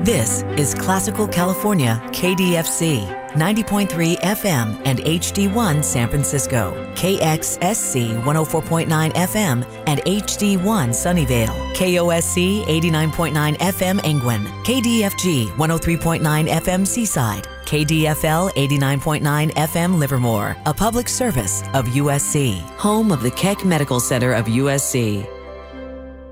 This is Classical California KDFC, 90.3 FM and HD1 San Francisco, KXSC 104.9 FM and HD1 Sunnyvale, KOSC 89.9 FM Angwin, KDFG 103.9 FM Seaside, KDFL 89.9 FM Livermore, a public service of USC, home of the Keck Medical Center of USC.